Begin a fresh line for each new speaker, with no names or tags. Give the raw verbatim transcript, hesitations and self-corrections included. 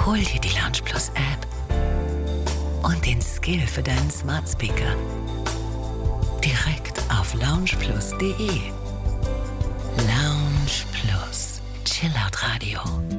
Hol dir die Lounge Plus App und den Skill für deinen Smart Speaker direkt auf loungeplus punkt de. Lounge Plus, Chillout Radio.